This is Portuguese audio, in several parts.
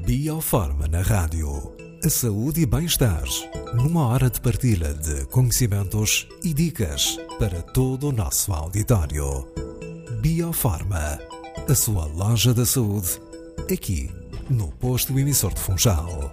Bioforma na rádio. A saúde e bem-estar. Numa hora de partilha de conhecimentos e dicas para todo o nosso auditório. Bioforma. A sua loja da saúde. Aqui, no posto emissor de Funchal.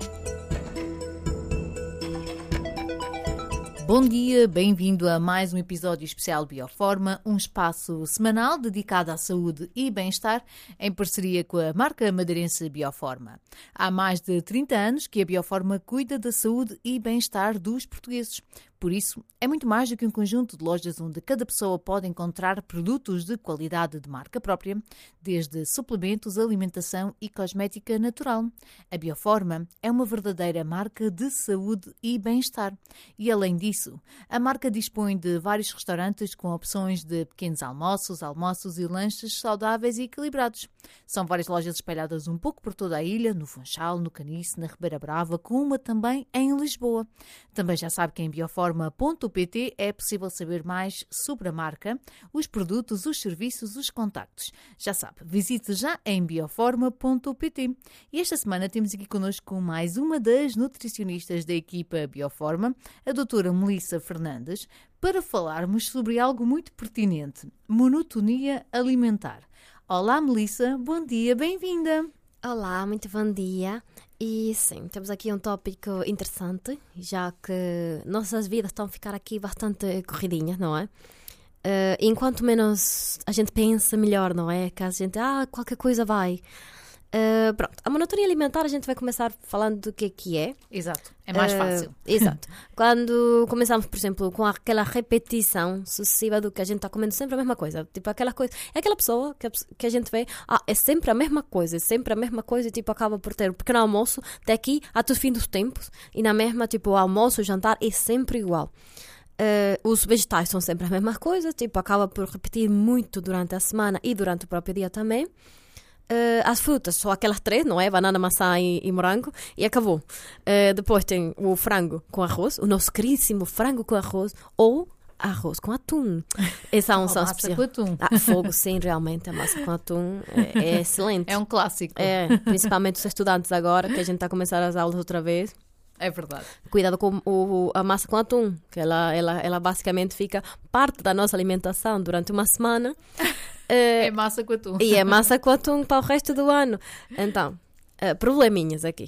Bom dia, bem-vindo a mais um episódio especial Bioforma, um espaço semanal dedicado à saúde e bem-estar em parceria com a marca madeirense Bioforma. Há mais de 30 anos que a Bioforma cuida da saúde e bem-estar dos portugueses. Por isso, é muito mais do que um conjunto de lojas onde cada pessoa pode encontrar produtos de qualidade de marca própria, desde suplementos, alimentação e cosmética natural. A Bioforma é uma verdadeira marca de saúde e bem-estar. E, além disso, a marca dispõe de vários restaurantes com opções de pequenos almoços e lanches saudáveis e equilibrados. São várias lojas espalhadas um pouco por toda a ilha, no Funchal, no Caniço, na Ribeira Brava, com uma também em Lisboa. Também já sabe que em Bioforma.pt é possível saber mais sobre a marca, os produtos, os serviços, os contactos. Já sabe, visite já em Bioforma.pt. E esta semana temos aqui connosco mais uma das nutricionistas da equipa Bioforma, a doutora Melissa Fernandes, para falarmos sobre algo muito pertinente, monotonia alimentar. Olá Melissa, bom dia, bem-vinda! Olá, muito bom dia. E sim, temos aqui um tópico interessante, já que nossas vidas estão a ficar aqui bastante corridinhas, não é? Enquanto menos a gente pensa, melhor, não é? Que a gente, qualquer coisa vai. Pronto, a monotonia alimentar a gente vai começar falando do que é. Exato, é mais fácil. Exato. Quando começamos, por exemplo, com aquela repetição sucessiva do que a gente está comendo sempre a mesma coisa. Tipo, aquela coisa. É aquela pessoa que a gente vê, é sempre a mesma coisa, e tipo, acaba por ter um pequeno almoço daqui até o fim dos tempos. E na mesma, tipo, o almoço, o jantar é sempre igual. Os vegetais são sempre a mesma coisa, tipo, acaba por repetir muito durante a semana e durante o próprio dia também. As frutas, só aquelas três, não é? Banana, maçã e morango, e acabou. Depois tem o frango com arroz, o nosso queridíssimo frango com arroz, ou arroz com atum. São massa com atum. Fogo, sim, realmente, a massa com atum é excelente. É um clássico. Principalmente os estudantes agora, que a gente está a começar as aulas outra vez. É verdade. Cuidado com a massa com atum, que ela basicamente fica parte da nossa alimentação durante uma semana. É massa com atum. E é massa com atum para o resto do ano. Então, probleminhas aqui.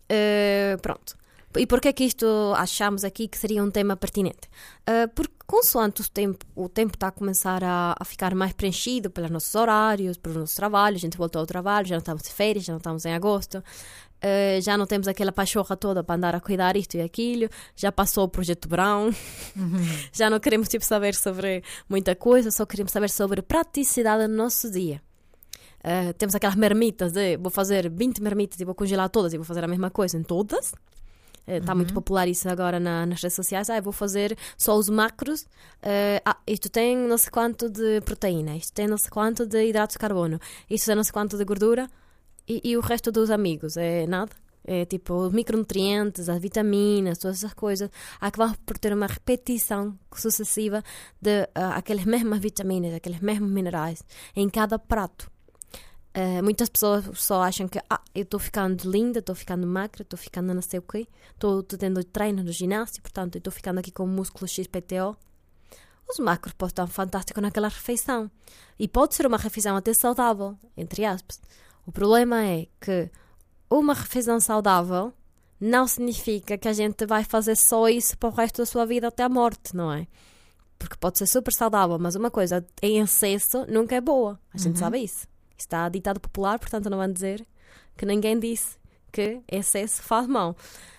Pronto. E por que é que isto achamos aqui que seria um tema pertinente? Porque consoante o tempo está a começar a ficar mais preenchido pelos nossos horários, pelos nossos trabalhos, a gente voltou ao trabalho, já não estamos de férias, já não estamos em agosto, já não temos aquela pachorra toda para andar a cuidar isto e aquilo, já passou o projeto Brown, já não queremos saber sobre muita coisa, só queremos saber sobre praticidade no nosso dia. Temos aquelas marmitas de vou fazer 20 marmitas e vou congelar todas e vou fazer a mesma coisa em todas. Está muito popular isso agora nas redes sociais. Vou fazer só os macros. Isto tem não sei quanto de proteína, isto tem não sei quanto de hidratos de carbono, isto tem não sei quanto de gordura, e o resto dos amigos é nada. É tipo os micronutrientes, as vitaminas, todas essas coisas. Acabamos por ter uma repetição sucessiva de aquelas mesmas vitaminas, aqueles mesmos minerais em cada prato. Muitas pessoas só acham que eu estou ficando linda, estou ficando magra, estou ficando não sei o quê, estou tendo treino no ginásio, portanto estou ficando aqui com músculo XPTO. Os macros podem estar fantásticos naquela refeição e pode ser uma refeição até saudável, entre aspas. O problema é que uma refeição saudável não significa que a gente vai fazer só isso para o resto da sua vida até a morte, não é? Porque pode ser super saudável, mas uma coisa em excesso nunca é boa, a gente sabe isso. Está ditado popular, portanto não vão dizer que ninguém disse que excesso faz mal.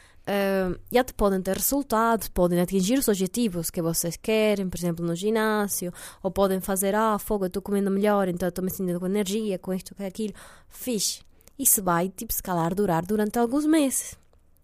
E até podem ter resultados, podem atingir os objetivos que vocês querem, por exemplo, no ginásio, ou podem fazer, fogo, eu estou comendo melhor, então estou me sentindo com energia, com isto, com aquilo. Fixe. Isso vai, se calhar, durar durante alguns meses.